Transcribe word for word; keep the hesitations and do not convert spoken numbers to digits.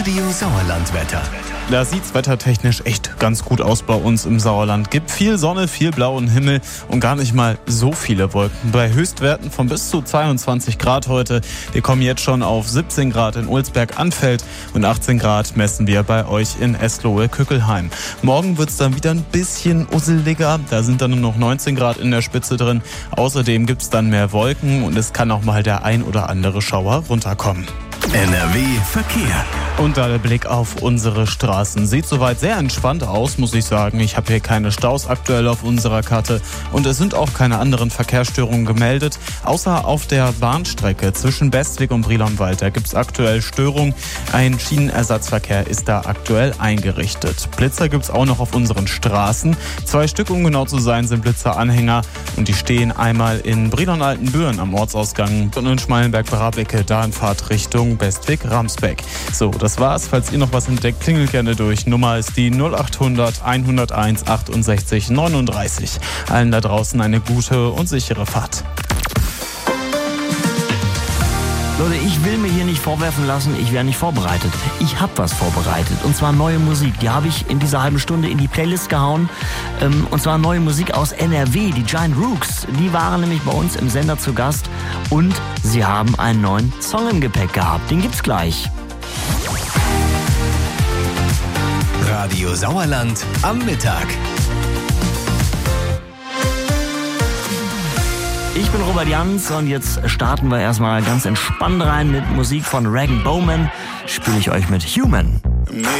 Radio Sauerland-Wetter. Da sieht's wettertechnisch echt ganz gut aus bei uns im Sauerland. Gibt viel Sonne, viel blauen Himmel und gar nicht mal so viele Wolken. Bei Höchstwerten von bis zu zweiundzwanzig Grad heute. Wir kommen jetzt schon auf siebzehn Grad in Ulsberg-Anfeld und achtzehn Grad messen wir bei euch in Eslohe-Kückelheim. Morgen wird's dann wieder ein bisschen usseliger. Da sind dann nur noch neunzehn Grad in der Spitze drin. Außerdem gibt's dann mehr Wolken und es kann auch mal der ein oder andere Schauer runterkommen. N R W Verkehr. Und da der Blick auf unsere Straßen. Sieht soweit sehr entspannt aus, muss ich sagen. Ich habe hier keine Staus aktuell auf unserer Karte und es sind auch keine anderen Verkehrsstörungen gemeldet. Außer auf der Bahnstrecke zwischen Bestwig und Brilonwald. Da gibt es aktuell Störungen. Ein Schienenersatzverkehr ist da aktuell eingerichtet. Blitzer gibt es auch noch auf unseren Straßen. Zwei Stück, um genau zu sein, sind Blitzeranhänger. Und die stehen einmal in Brilon-Altenbüren am Ortsausgang und in Schmalenberg-Brabecke, da in Fahrtrichtung Bestwig-Ramsbeck. So, das war's. Falls ihr noch was entdeckt, klingelt gerne durch. Nummer ist die null acht hundert hunderteins achtundsechzig neununddreißig. Allen da draußen eine gute und sichere Fahrt. Leute, ich will mir hier nicht vorwerfen lassen, ich wäre nicht vorbereitet. Ich habe was vorbereitet, und zwar neue Musik. Die habe ich in dieser halben Stunde in die Playlist gehauen. Und zwar neue Musik aus N R W, die Giant Rooks. Die waren nämlich bei uns im Sender zu Gast und sie haben einen neuen Song im Gepäck gehabt. Den gibt's gleich. Radio Sauerland am Mittag. Ich bin Robert Jans und jetzt starten wir erstmal ganz entspannt rein mit Musik von Rag and Bowman. Spiele ich euch mit Human.